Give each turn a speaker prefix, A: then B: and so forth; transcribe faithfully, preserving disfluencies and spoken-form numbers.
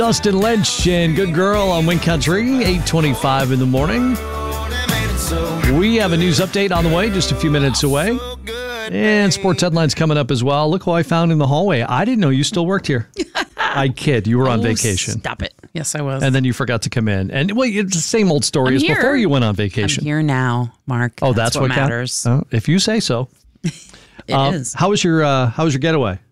A: Dustin Lynch and Good Girl on Wink Country, eight twenty-five in the morning. We have a news update on the way, just a few minutes away. And sports headlines coming up as well. Look who I found in the hallway. I didn't know you still worked here. I kid. You were on
B: oh,
A: vacation.
B: Stop it. Yes, I was.
A: And then you forgot to come in. And well, it's the same old story
B: I'm
A: as
B: here.
A: before you went on vacation.
B: I'm here now, Mark.
A: Oh, that's,
B: that's what,
A: what
B: matters.
A: Oh, if you say so.
B: It
A: uh,
B: is.
A: How was your uh, How was your getaway?